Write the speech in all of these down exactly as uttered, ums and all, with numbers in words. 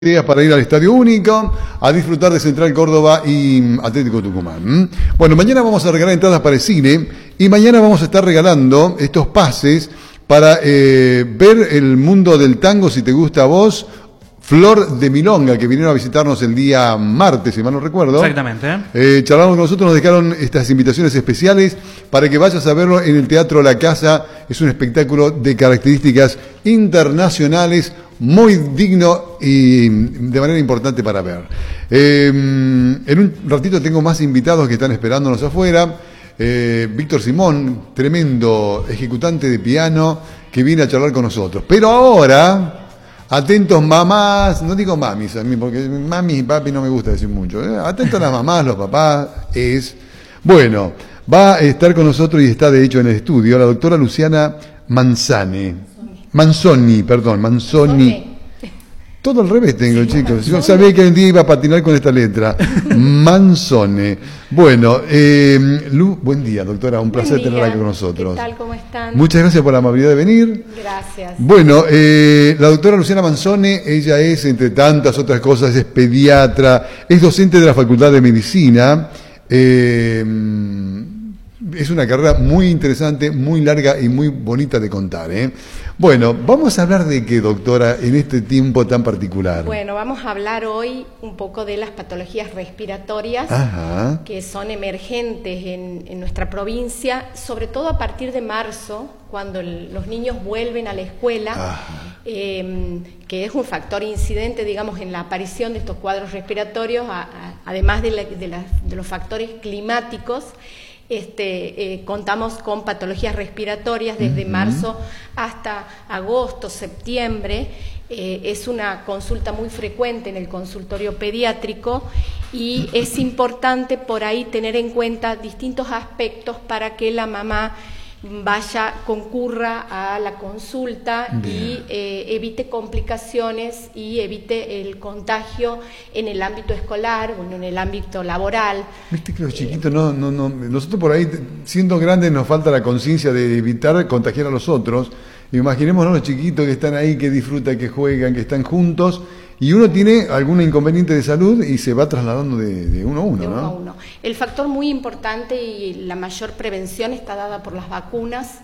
Días para ir al Estadio Único a disfrutar de Central Córdoba y Atlético Tucumán. Bueno, mañana vamos a regalar entradas para el cine y mañana vamos a estar regalando estos pases para eh, ver el mundo del tango, si te gusta a vos. Flor de Milonga, que vinieron a visitarnos el día martes, si mal no recuerdo. Exactamente. Eh, charlamos con nosotros, nos dejaron estas invitaciones especiales para que vayas a verlo en el Teatro La Casa. Es un espectáculo de características internacionales, muy digno y de manera importante para ver. Eh, en un ratito tengo más invitados que están esperándonos afuera. Eh, Víctor Simón, tremendo ejecutante de piano, que viene a charlar con nosotros. Pero ahora... Atentos mamás, no digo mamis a mí, porque mami y papi no me gusta decir mucho. ¿eh? Atentos a las mamás, los papás, es... Bueno, va a estar con nosotros y está de hecho en el estudio la doctora Luciana Manzane. Manzoni, perdón, Manzoni. Todo al revés tengo, sí, chicos. Yo sabía que un día iba a patinar con esta letra. Manzone. Bueno, eh, Lu, buen día, doctora. Un placer buen día. tenerla aquí con nosotros. ¿Qué tal? ¿Cómo están? Muchas gracias por la amabilidad de venir. Gracias. Bueno, eh, la doctora Luciana Manzone, ella es, entre tantas otras cosas, es pediatra, es docente de la Facultad de Medicina. Eh, es una carrera muy interesante, muy larga y muy bonita de contar, ¿eh? Bueno, vamos a hablar de qué, doctora, en este tiempo tan particular. Bueno, vamos a hablar hoy un poco de las patologías respiratorias. Ajá. Que son emergentes en, en nuestra provincia, sobre todo a partir de marzo, cuando el, los niños vuelven a la escuela, eh, que es un factor incidente, digamos, en la aparición de estos cuadros respiratorios, a, a, además de, la, de, la, de los factores climáticos. Este, eh, contamos con patologías respiratorias desde uh-huh. marzo hasta agosto, septiembre. Eh, es una consulta muy frecuente en el consultorio pediátrico y es importante por ahí tener en cuenta distintos aspectos para que la mamá vaya, concurra a la consulta Bien. y eh, evite complicaciones y evite el contagio en el ámbito escolar o en el ámbito laboral. Viste que los chiquitos, no, no, no, nosotros por ahí, siendo grandes, nos falta la conciencia de evitar contagiar a los otros. Imaginémonos los chiquitos que están ahí, que disfrutan, que juegan, que están juntos, y uno tiene algún inconveniente de salud y se va trasladando de, de uno a uno, de uno ¿no? a uno. El factor muy importante y la mayor prevención está dada por las vacunas.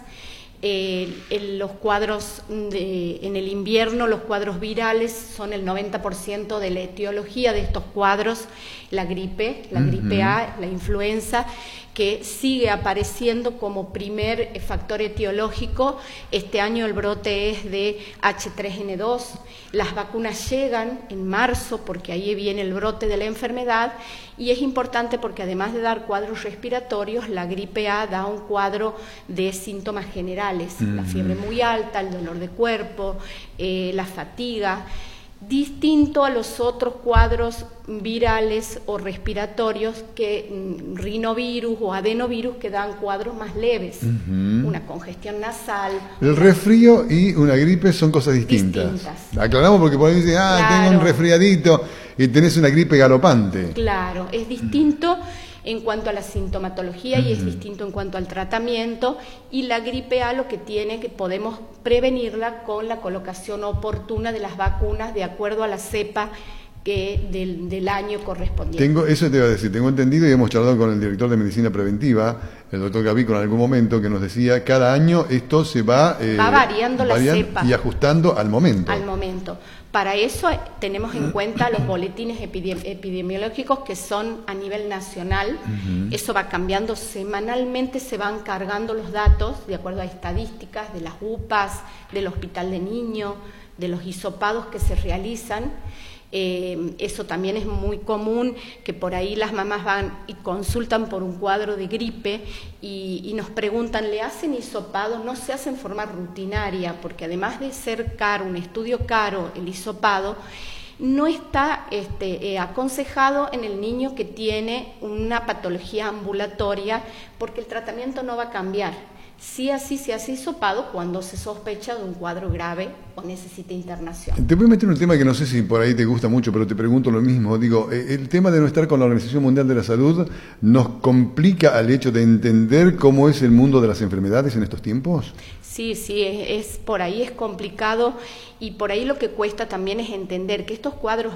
Eh, en los cuadros de, en el invierno, los cuadros virales son el noventa por ciento de la etiología de estos cuadros, la gripe, la uh-huh. gripe A, la influenza, que sigue apareciendo como primer factor etiológico. Este año el brote es de hache tres ene dos. Las vacunas llegan en marzo porque ahí viene el brote de la enfermedad y es importante porque además de dar cuadros respiratorios, la gripe A da un cuadro de síntomas generales, mm. la fiebre muy alta, el dolor de cuerpo, eh, la fatiga, distinto a los otros cuadros virales o respiratorios que mm, rinovirus o adenovirus que dan cuadros más leves, uh-huh. una congestión nasal. El resfrío y una gripe son cosas distintas. distintas. Aclaramos porque por ahí dicen, ah, claro. tengo un resfriadito y tenés una gripe galopante. Claro, es distinto en cuanto a la sintomatología uh-huh. y es distinto en cuanto al tratamiento, y la gripe A lo que tiene que podemos prevenirla con la colocación oportuna de las vacunas de acuerdo a la cepa que del, del año correspondiente. Tengo, eso te iba a decir, tengo entendido y hemos charlado con el director de Medicina Preventiva, el doctor Gavico, en algún momento, que nos decía, cada año esto se va... Eh, va variando la cepa. Y ajustando al momento. Al momento. Para eso tenemos en cuenta los boletines epidemi- epidemiológicos que son a nivel nacional. Uh-huh. Eso va cambiando semanalmente, se van cargando los datos de acuerdo a estadísticas de las U P A S, del Hospital de Niños, de los hisopados que se realizan. Eh, eso también es muy común, que por ahí las mamás van y consultan por un cuadro de gripe y, y nos preguntan, ¿le hacen hisopado? No se hace en forma rutinaria, porque además de ser caro, un estudio caro, el hisopado, no está este, eh, aconsejado en el niño que tiene una patología ambulatoria, porque el tratamiento no va a cambiar. Sí, así se hace hisopado cuando se sospecha de un cuadro grave o necesita internación. Te voy a meter un tema que no sé si por ahí te gusta mucho, pero te pregunto lo mismo. Digo, el tema de no estar con la Organización Mundial de la Salud nos complica al hecho de entender cómo es el mundo de las enfermedades en estos tiempos. Sí. Sí, sí, es, es por ahí es complicado y por ahí lo que cuesta también es entender que estos cuadros